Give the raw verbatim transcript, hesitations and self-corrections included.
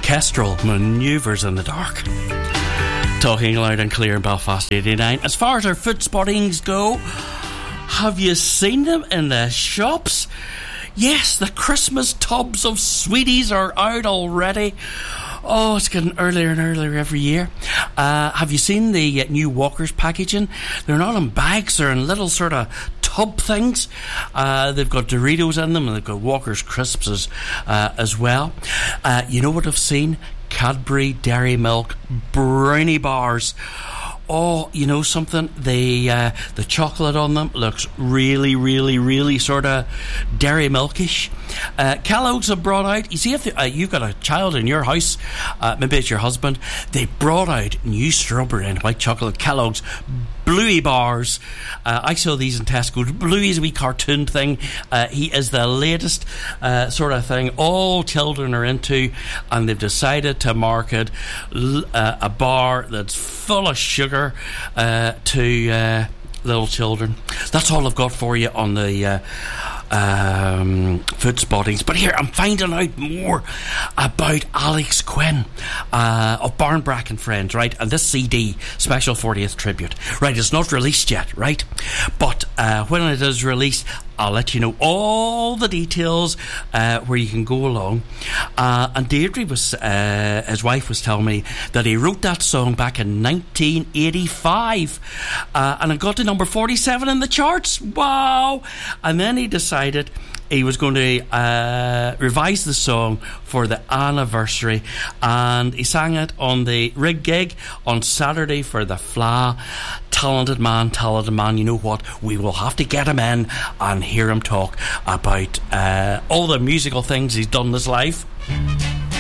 Kestrel, Manoeuvres in the Dark. Talking loud and clear in Belfast eighty-nine. As far as our food spottings go, have you seen them in the shops? Yes, the Christmas tubs of sweeties are out already. Oh, it's getting earlier and earlier every year. Uh, have you seen the uh, new Walker's packaging? They're not in bags, they're in little sort of tub things. Uh, they've got Doritos in them, and they've got Walker's crisps as, uh, as well. Uh, you know what I've seen? Cadbury Dairy Milk brownie bars. Oh, you know something? The uh, the chocolate on them looks really, really, really sort of dairy milkish. Uh, Kellogg's have brought out, you see, if the, uh, you've got a child in your house, uh, maybe it's your husband, they brought out new strawberry and white chocolate Kellogg's Bluey bars. Uh, I saw these in Tesco. Bluey's a wee cartoon thing. Uh, he is the latest uh, sort of thing all children are into, and they've decided to market l- uh, a bar that's full of sugar uh, to uh, little children. That's all I've got for you on the uh, um, food spottings. But here, I'm finding out more about Alex Quinn uh, of Barnbrack and Friends, right? And this C D, Special fortieth Tribute, right? It's not released yet, right? But uh, when it is released, I'll let you know all the details uh, where you can go along. Uh, and Deirdre was, uh, his wife was telling me that he wrote that song back in nineteen eighty-five, uh, and it got to number forty-seven in the charts. Wow! And then he decided he was going to uh, revise the song for the anniversary, and he sang it on the Rig gig on Saturday for the Fla. Talented man, talented man. You know what? We will have to get him in and hear him talk about uh, all the musical things he's done in his life.